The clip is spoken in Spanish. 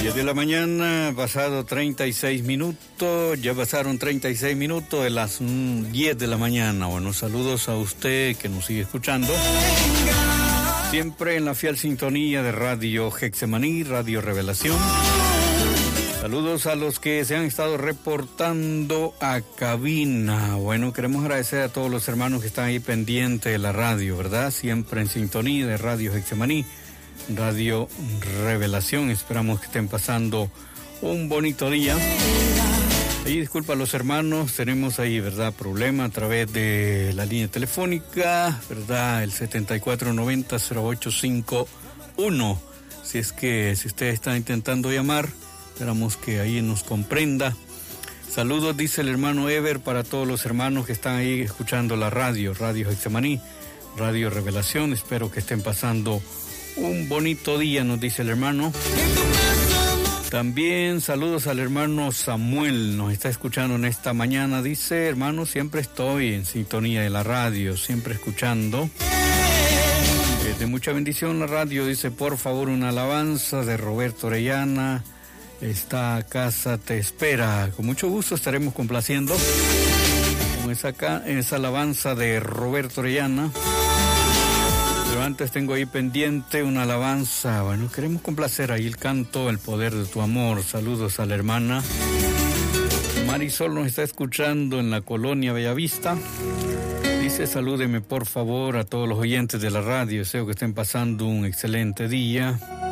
10 de la mañana, pasado 36 minutos, ya pasaron 36 minutos de las 10 de la mañana. Bueno, saludos a usted que nos sigue escuchando. Siempre en la fiel sintonía de Radio Hexemaní, Radio Revelación. Saludos a los que se han estado reportando a cabina. Bueno, queremos agradecer a todos los hermanos que están ahí pendientes de la radio, ¿verdad? Siempre en sintonía de Radio Hexemaní, Radio Revelación. Esperamos que estén pasando un bonito día. Y disculpa a los hermanos, tenemos ahí, ¿verdad?, problema a través de la línea telefónica, ¿verdad?, el 7490-0851. Si usted está intentando llamar, esperamos que ahí nos comprenda. Saludos, dice el hermano Ever, para todos los hermanos que están ahí escuchando la Radio Hexemaní, Radio Revelación. Espero que estén pasando un bonito día, nos dice el hermano. También saludos al hermano Samuel, nos está escuchando en esta mañana. Dice, hermano, siempre estoy en sintonía de la radio, siempre escuchando. De mucha bendición la radio. Dice, por favor, una alabanza de Roberto Orellana. Esta casa te espera. Con mucho gusto estaremos complaciendo con esa alabanza de Roberto Orellana. Pero antes tengo ahí pendiente una alabanza. Bueno, queremos complacer ahí el canto, El poder de tu amor. Saludos a la hermana Marisol, nos está escuchando en la colonia Bellavista. Dice, salúdeme por favor a todos los oyentes de la radio. Deseo que estén pasando un excelente día.